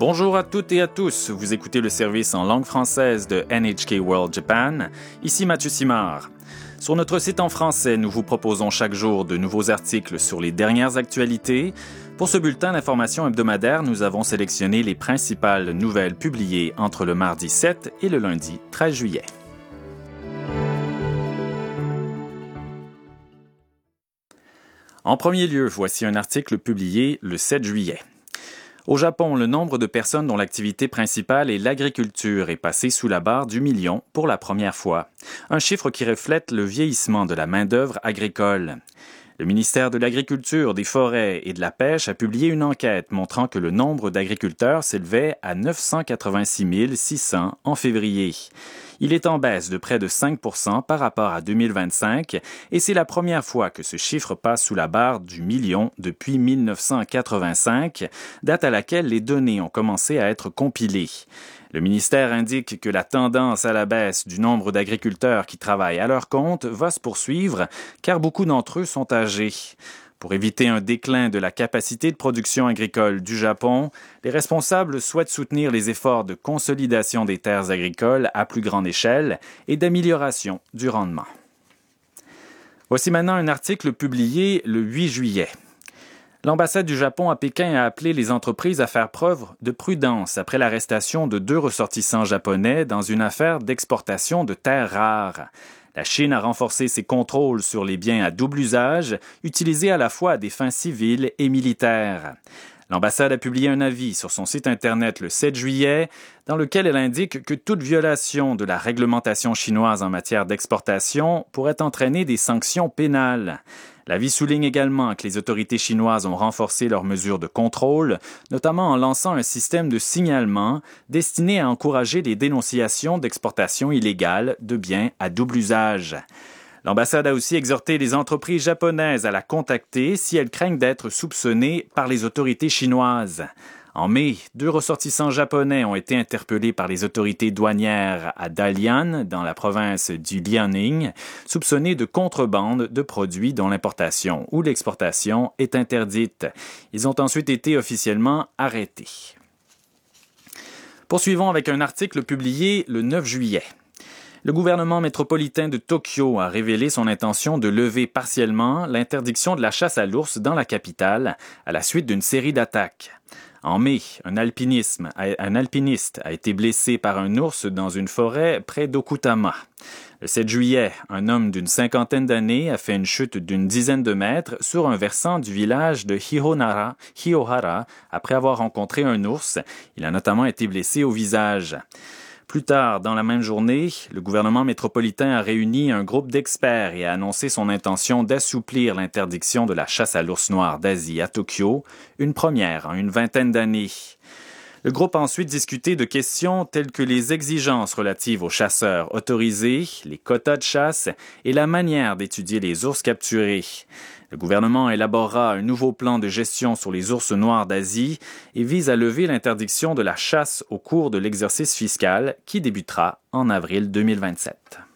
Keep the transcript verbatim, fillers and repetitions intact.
Bonjour à toutes et à tous, vous écoutez le service en langue française de N H K World Japan. Ici Mathieu Simard. Sur notre site en français, nous vous proposons chaque jour de nouveaux articles sur les dernières actualités. Pour ce bulletin d'information hebdomadaire, nous avons sélectionné les principales nouvelles publiées entre le mardi sept et le lundi treize juillet. En premier lieu, voici un article publié le sept juillet. Au Japon, le nombre de personnes dont l'activité principale est l'agriculture est passé sous la barre du million pour la première fois, un chiffre qui reflète le vieillissement de la main-d'œuvre agricole. Le ministère de l'Agriculture, des Forêts et de la Pêche a publié une enquête montrant que le nombre d'agriculteurs s'élevait à neuf cent quatre-vingt-six mille six cents en février. Il est en baisse de près de cinq pour cent par rapport à deux mille vingt-cinq et c'est la première fois que ce chiffre passe sous la barre du million depuis mille neuf cent quatre-vingt-cinq, date à laquelle les données ont commencé à être compilées. Le ministère indique que la tendance à la baisse du nombre d'agriculteurs qui travaillent à leur compte va se poursuivre car beaucoup d'entre eux sont âgés. Pour éviter un déclin de la capacité de production agricole du Japon, les responsables souhaitent soutenir les efforts de consolidation des terres agricoles à plus grande échelle et d'amélioration du rendement. Voici maintenant un article publié le huit juillet. L'ambassade du Japon à Pékin a appelé les entreprises à faire preuve de prudence après l'arrestation de deux ressortissants japonais dans une affaire d'exportation de terres rares. La Chine a renforcé ses contrôles sur les biens à double usage, utilisés à la fois à des fins civiles et militaires. L'ambassade a publié un avis sur son site Internet le sept juillet, dans lequel elle indique que toute violation de la réglementation chinoise en matière d'exportation pourrait entraîner des sanctions pénales. L'avis souligne également que les autorités chinoises ont renforcé leurs mesures de contrôle, notamment en lançant un système de signalement destiné à encourager les dénonciations d'exportation illégale de biens à double usage. L'ambassade a aussi exhorté les entreprises japonaises à la contacter si elles craignent d'être soupçonnées par les autorités chinoises. En mai, deux ressortissants japonais ont été interpellés par les autorités douanières à Dalian, dans la province du Liaoning, soupçonnés de contrebande de produits dont l'importation ou l'exportation est interdite. Ils ont ensuite été officiellement arrêtés. Poursuivons avec un article publié le neuf juillet. Le gouvernement métropolitain de Tokyo a révélé son intention de lever partiellement l'interdiction de la chasse à l'ours dans la capitale à la suite d'une série d'attaques. En mai, un, alpinisme, un alpiniste a été blessé par un ours dans une forêt près d'Okutama. Le sept juillet, un homme d'une cinquantaine d'années a fait une chute d'une dizaine de mètres sur un versant du village de Hihonara, Hiyohara après avoir rencontré un ours. Il a notamment été blessé au visage. Plus tard, dans la même journée, le gouvernement métropolitain a réuni un groupe d'experts et a annoncé son intention d'assouplir l'interdiction de la chasse à l'ours noir d'Asie à Tokyo, une première en une vingtaine d'années. Le groupe a ensuite discuté de questions telles que les exigences relatives aux chasseurs autorisés, les quotas de chasse et la manière d'étudier les ours capturés. Le gouvernement élaborera un nouveau plan de gestion sur les ours noirs d'Asie et vise à lever l'interdiction de la chasse au cours de l'exercice fiscal qui débutera en avril deux mille vingt-sept.